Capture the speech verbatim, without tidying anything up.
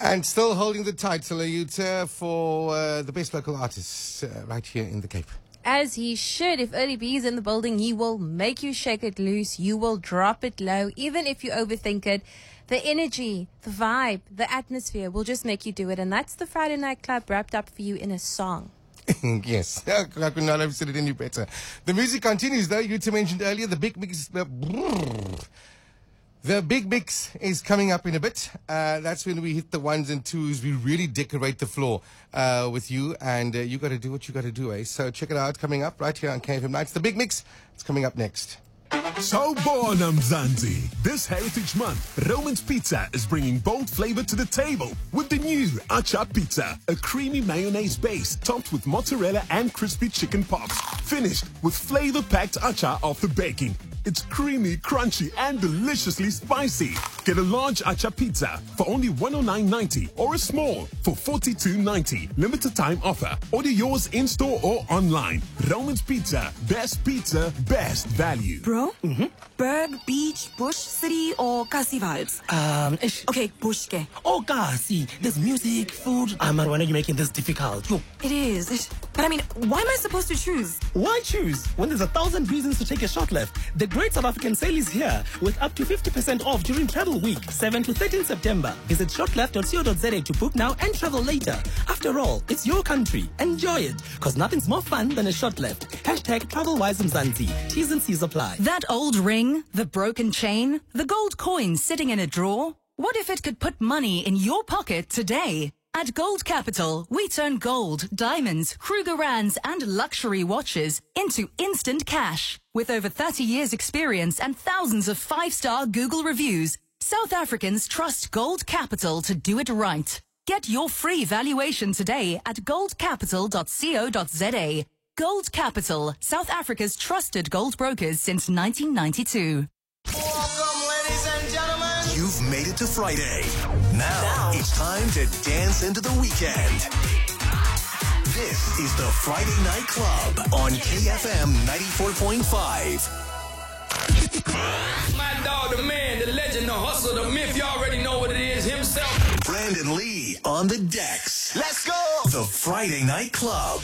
And still holding the title, Ayuta, for uh, the best local artists uh, right here in the Cape. As he should. If Early B is in the building, he will make you shake it loose. You will drop it low, even if you overthink it. The energy, the vibe, the atmosphere will just make you do it. And that's the Friday Night Club wrapped up for you in a song. Yes, I could not have said it any better. The music continues, though. You two mentioned earlier the big mix. The, the big mix is coming up in a bit. Uh, that's when we hit the ones and twos. We really decorate the floor uh, with you, and uh, you got to do what you got to do, eh? So check it out, coming up right here on K F M Nights. The big mix. It's coming up next. Sawubona Mzansi. This Heritage Month, Roman's Pizza is bringing bold flavor to the table with the new Acha Pizza, a creamy mayonnaise base topped with mozzarella and crispy chicken pops, finished with flavor-packed acha after baking. It's creamy, crunchy, and deliciously spicy. Get a large acha pizza for only one oh nine ninety or a small for forty-two ninety. Limited time offer. Order yours in-store or online. Roman's Pizza. Best pizza, best value. Bro? Mm-hmm. Berg, beach, bush, city, or Kasi vibes? Um, ish. Okay, bush ke. Oh, Kasi. There's music, food. Ah, man, why are you making this difficult? Yo. It is. Ish. But I mean, why am I supposed to choose? Why choose when there's a thousand reasons to take a short left? The Great South African Sale is here with up to fifty percent off during Travel Week, seventh to thirteenth September. Visit shortleft dot co dot za to book now and travel later. After all, it's your country. Enjoy it, because nothing's more fun than a short left. Hashtag TravelWise Mzansi. T's and C's apply. That old ring, the broken chain, the gold coin sitting in a drawer. What if it could put money in your pocket today? At Gold Capital, we turn gold, diamonds, Krugerrands, and luxury watches into instant cash. With over thirty years experience and thousands of five-star Google reviews, South Africans trust Gold Capital to do it right. Get your free valuation today at gold capital dot co dot za. Gold Capital, South Africa's trusted gold brokers since nineteen ninety-two. Welcome, ladies and gentlemen. You've made it to Friday. Now, now it's time to dance into the weekend. This is the Friday Night Club on K F M ninety-four point five. My dog, the man, the legend, the hustle, the myth, you already know what it is, himself. Brandon Lee on the decks. Let's go. The Friday Night Club.